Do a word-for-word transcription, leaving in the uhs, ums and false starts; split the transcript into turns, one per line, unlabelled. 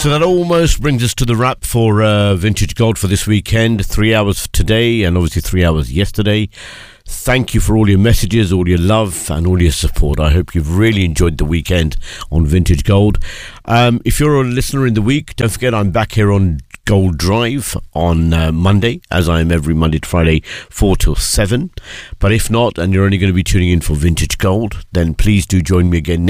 So that almost brings us to the wrap for uh, Vintage Gold for this weekend. Three hours today and obviously three hours yesterday. Thank you for all your messages, all your love and all your support. I hope you've really enjoyed the weekend on Vintage Gold. Um, if you're a listener in the week, don't forget I'm back here on Gold Drive on uh, Monday, as I am every Monday to Friday, four till seven. But if not, and you're only going to be tuning in for Vintage Gold, then please do join me again